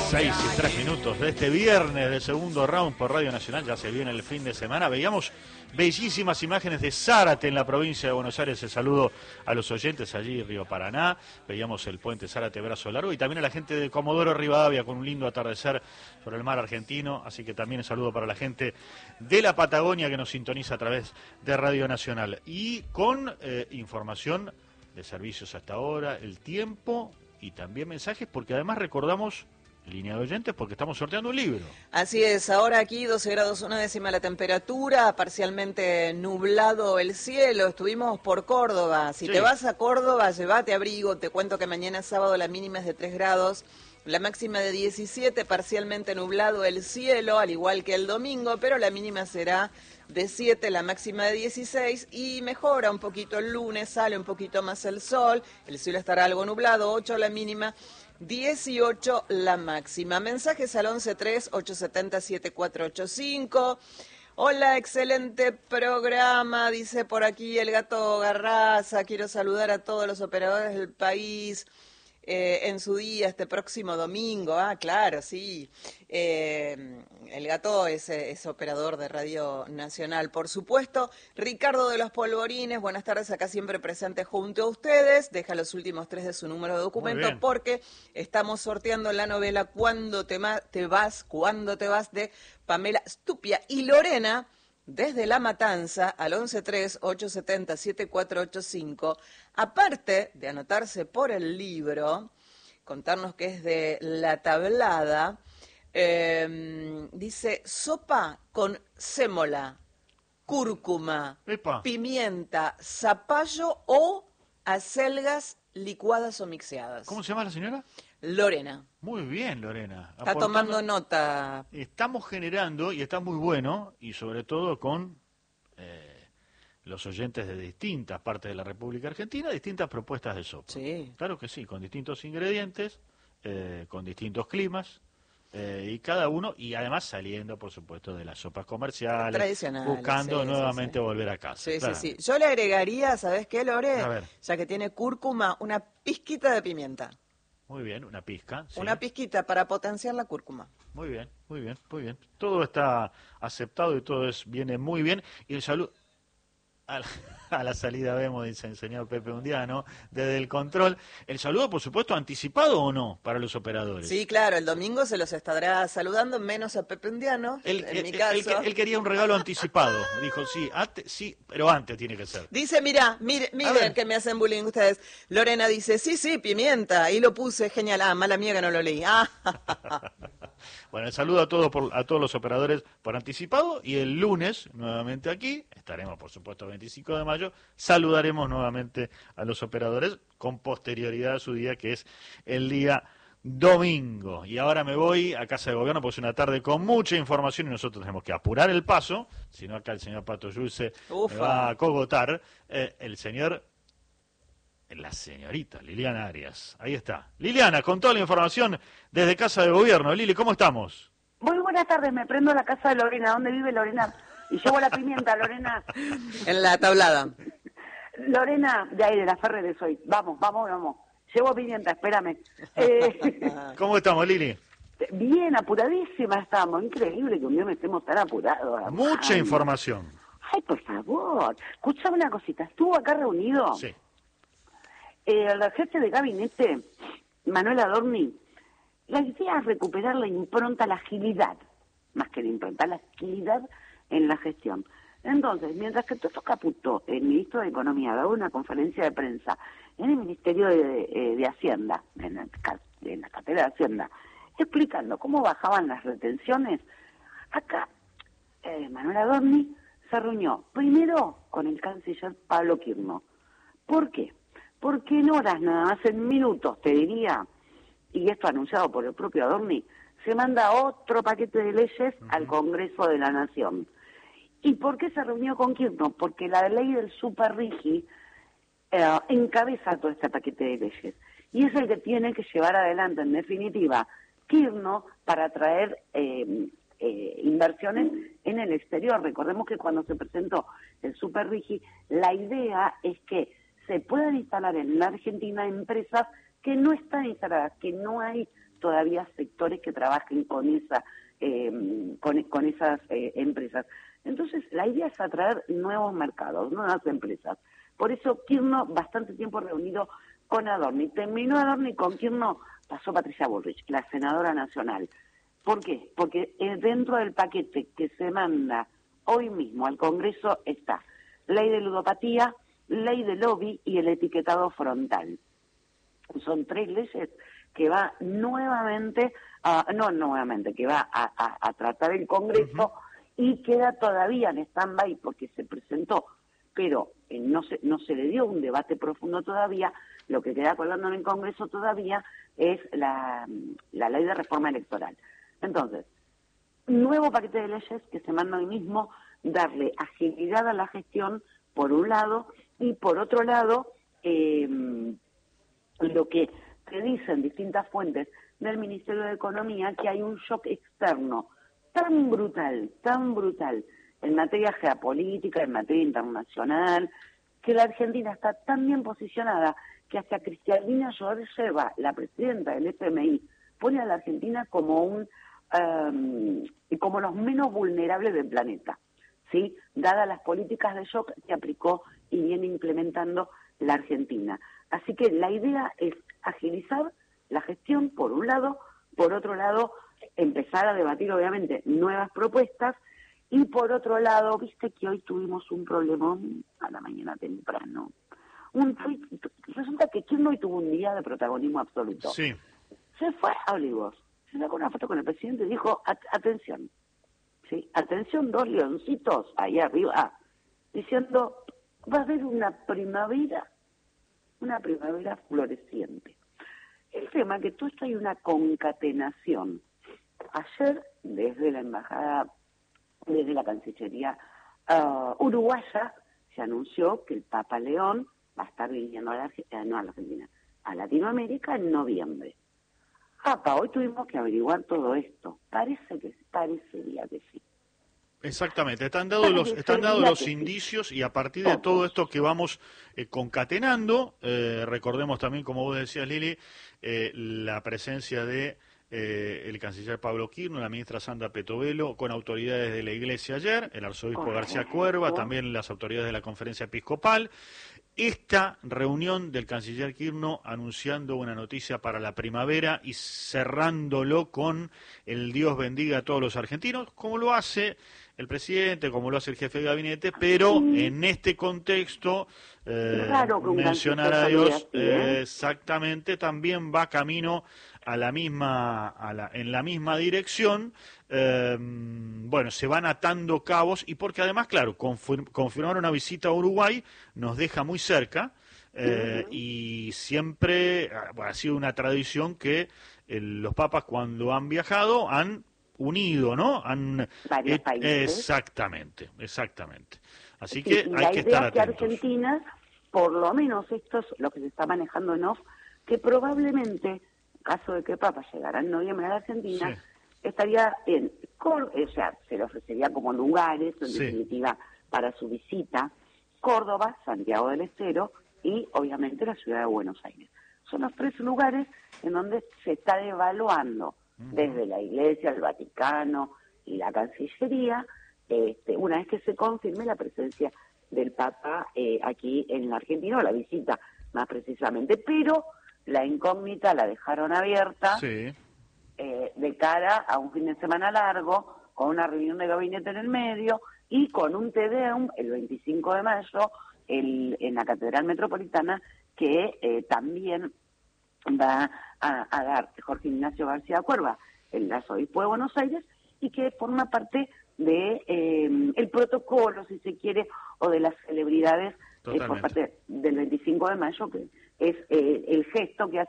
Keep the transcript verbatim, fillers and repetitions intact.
seis y tres minutos de este viernes de segundo round por Radio Nacional, ya se viene el fin de semana. Veíamos bellísimas imágenes de Zárate en la provincia de Buenos Aires. El saludo a los oyentes allí, Río Paraná. Veíamos el puente Zárate Brazo Largo y también a la gente de Comodoro Rivadavia con un lindo atardecer sobre el mar argentino. Así que también el saludo para la gente de la Patagonia que nos sintoniza a través de Radio Nacional. Y con eh, información de servicios hasta ahora, el tiempo y también mensajes, porque además recordamos línea de oyentes porque estamos sorteando un libro. Así es, ahora aquí doce grados una décima la temperatura, parcialmente nublado el cielo, estuvimos por Córdoba. Si sí. te vas a Córdoba, llévate abrigo, te cuento que mañana sábado la mínima es de tres grados, la máxima de diecisiete, parcialmente nublado el cielo, al igual que el domingo, pero la mínima será de siete, la máxima de dieciséis, y mejora un poquito el lunes, sale un poquito más el sol, el cielo estará algo nublado, ocho la mínima, dieciocho la máxima. Mensajes al once tres, ocho siete cero, siete cuatro ocho cinco. Hola, excelente programa, dice por aquí el Gato Garraza. Quiero saludar a todos los operadores del país eh, en su día, este próximo domingo. Ah, claro, sí. Eh, el Gato es, es operador de Radio Nacional, por supuesto. Ricardo de los Polvorines, buenas tardes, acá siempre presente junto a ustedes. Deja los últimos tres de su número de documento porque estamos sorteando la novela Cuando te, te vas, Cuando te vas, de Pamela Stupia y Lorena, desde La Matanza, al once tres, ocho siete cero, siete cuatro ocho cinco. Aparte de anotarse por el libro, contarnos que es de La Tablada, eh, dice sopa con sémola, cúrcuma, Epa. pimienta, zapallo o acelgas licuadas o mixeadas. ¿Cómo se llama la señora? Lorena. Muy bien, Lorena. Está Aportando, tomando nota. Estamos generando, y está muy bueno, y sobre todo con eh, los oyentes de distintas partes de la República Argentina, distintas propuestas de sopa. Sí. Claro que sí, con distintos ingredientes, eh, con distintos climas, eh, y cada uno, y además saliendo, por supuesto, de las sopas comerciales, tradicionales, buscando sí, nuevamente sí, sí. volver a casa. Sí, claro. sí, sí. Yo le agregaría, ¿sabes qué, Lore? A ver. Ya que tiene cúrcuma, una pizquita de pimienta. Muy bien, una pizca. Sí. Una pizquita para potenciar la cúrcuma. Muy bien, muy bien, muy bien. Todo está aceptado y todo es, viene muy bien. Y el saludo a la, a la salida vemos, dice el señor Pepe Undiano, desde el control. El saludo, por supuesto, anticipado o no para los operadores. Sí, claro, el domingo se los estará saludando, menos a Pepe Undiano, él, en él, mi él, caso. Él, él quería un regalo anticipado. Dijo, sí, antes, sí, pero antes tiene que ser. Dice, mira, mire, miren que me hacen bullying ustedes. Lorena dice, sí, sí, pimienta. Ahí lo puse, genial. Ah, mala mía que no lo leí. Ah. Bueno, el saludo a todos por, a todos los operadores por anticipado, y el lunes, nuevamente aquí, estaremos por supuesto el veinticinco de mayo, saludaremos nuevamente a los operadores con posterioridad a su día, que es el día domingo. Y ahora me voy a Casa de Gobierno, porque es una tarde con mucha información y nosotros tenemos que apurar el paso, si no acá el señor Pato Yulce me va a cogotar, eh, el señor... La señorita Liliana Arias. Ahí está. Liliana, con toda la información desde Casa de Gobierno. Lili, ¿cómo estamos? Muy buenas tardes, me prendo a la casa de Lorena. ¿Dónde vive Lorena? Y llevo la pimienta, Lorena. En la tablada. Lorena, de ahí, de la Ferrer soy. Vamos, vamos, vamos. Llevo pimienta, espérame. Eh... ¿Cómo estamos, Lili? Bien, apuradísima estamos. Increíble que un día no estemos tan apurados. Mucha Ay. información. Ay, por favor. Escuchame una cosita. ¿Estuvo acá reunido? Sí. El jefe de gabinete, Manuel Adorni, la idea es recuperar la impronta, la agilidad, más que la impronta, la agilidad en la gestión. Entonces, mientras que Toto Caputo, el ministro de Economía, daba una conferencia de prensa en el Ministerio de, de, de Hacienda, en la, en la cartera de Hacienda, explicando cómo bajaban las retenciones, acá eh, Manuel Adorni se reunió primero con el canciller Pablo Quirno. ¿Por qué? Porque en horas, nada más en minutos, te diría, y esto anunciado por el propio Adorni, se manda otro paquete de leyes uh-huh. al Congreso de la Nación. ¿Y por qué se reunió con Quirno? Porque la ley del Super Rigi eh, encabeza todo este paquete de leyes. Y es el que tiene que llevar adelante, en definitiva, Quirno para atraer eh, eh, inversiones en el exterior. Recordemos que cuando se presentó el Super Rigi, la idea es que se puedan instalar en la Argentina empresas que no están instaladas, que no hay todavía sectores que trabajen con esa eh, con, con esas eh, empresas. Entonces, la idea es atraer nuevos mercados, nuevas empresas. Por eso Kirchner, bastante tiempo reunido con Adorni. Terminó Adorni, con Kirchner pasó Patricia Bullrich, la senadora nacional. ¿Por qué? Porque dentro del paquete que se manda hoy mismo al Congreso está ley de ludopatía, ley de lobby y el etiquetado frontal. Son tres leyes que va nuevamente, a, no nuevamente, que va a, a, a tratar el Congreso uh-huh. y queda todavía en stand-by porque se presentó, pero eh, no se no se le dio un debate profundo todavía. Lo que queda colgando en el Congreso todavía es la, la ley de reforma electoral. Entonces, nuevo paquete de leyes que se manda hoy mismo, darle agilidad a la gestión, por un lado, y por otro lado, eh, lo que te dicen distintas fuentes del Ministerio de Economía, que hay un shock externo tan brutal, tan brutal, en materia geopolítica, en materia internacional, que la Argentina está tan bien posicionada que hasta Cristalina Georgieva, la presidenta del F M I, pone a la Argentina como un um, como los menos vulnerables del planeta, ¿sí? Dadas las políticas de shock que aplicó y viene implementando la Argentina. Así que la idea es agilizar la gestión, por un lado, por otro lado, empezar a debatir, obviamente, nuevas propuestas, y por otro lado, viste que hoy tuvimos un problema a la mañana temprano. Un tweet, resulta que Kirchner hoy tuvo un día de protagonismo absoluto. Sí. Se fue a Olivos, se sacó una foto con el presidente y dijo, atención, ¿sí? Atención, dos leoncitos ahí arriba, diciendo, va a haber una primavera, una primavera floreciente. El tema es que todo esto hay una concatenación. Ayer, desde la embajada, desde la Cancillería uh, uruguaya, se anunció que el Papa León va a estar viniendo a la, eh, no a la Argentina, a Latinoamérica en noviembre. Papa, hoy tuvimos que averiguar todo esto. Parece que parecería que sí. Exactamente, están dados los, están dados los indicios y a partir de todo esto que vamos eh, concatenando, eh, recordemos también, como vos decías, Lili, eh, la presencia de eh, el canciller Pablo Kirchner, la ministra Sandra Petovelo, con autoridades de la Iglesia ayer, el arzobispo Correcto. García Cuerva, también las autoridades de la Conferencia Episcopal. Esta reunión del canciller Kirchner anunciando una noticia para la primavera y cerrándolo con el Dios bendiga a todos los argentinos, como lo hace el presidente, como lo hace el jefe de gabinete, pero sí. en este contexto, eh, claro, mencionar a Dios así, ¿eh? exactamente, también va camino a la misma, a la, en la misma dirección. Eh, bueno, se van atando cabos y porque además, claro, confirm, confirmar una visita a Uruguay nos deja muy cerca eh, uh-huh. y siempre bueno, ha sido una tradición que eh, los papas cuando han viajado han unido, ¿no? Han varios eh, países. Exactamente, exactamente. Así sí, que hay que estar atentos. La idea es que Argentina, por lo menos esto es lo que se está manejando en off, que probablemente, en caso de que el Papa llegara en noviembre a la Argentina, sí. estaría en, o sea, se le ofrecería como lugares, en sí. definitiva, para su visita, Córdoba, Santiago del Estero y, obviamente, la ciudad de Buenos Aires. Son los tres lugares en donde se está devaluando desde la Iglesia, el Vaticano y la Cancillería, este, una vez que se confirme la presencia del Papa eh, aquí en la Argentina, o la visita más precisamente, pero la incógnita la dejaron abierta sí. eh, de cara a un fin de semana largo, con una reunión de gabinete en el medio y con un Te Deum el veinticinco de mayo el, en la Catedral Metropolitana, que eh, también va a, a dar Jorge Ignacio García Cuerva, el arzobispo de Buenos Aires, y que forma parte de eh, el protocolo, si se quiere, o de las celebridades eh, por parte del veinticinco de mayo, que es eh, el gesto que hace